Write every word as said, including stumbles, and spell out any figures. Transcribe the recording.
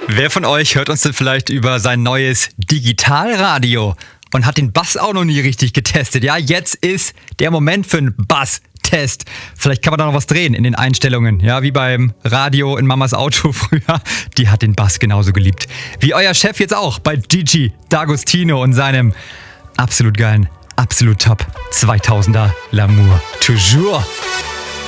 Wer von euch hört uns denn vielleicht über sein neues Digitalradio und hat den Bass auch noch nie richtig getestet? Ja, jetzt ist der Moment für einen Basstest. Vielleicht kann man da noch was drehen in den Einstellungen. Ja, wie beim Radio in Mamas Auto früher. Die hat den Bass genauso geliebt. Wie euer Chef jetzt auch bei Gigi D'Agostino und seinem absolut geilen, absolut top zweitausender L'amour toujours.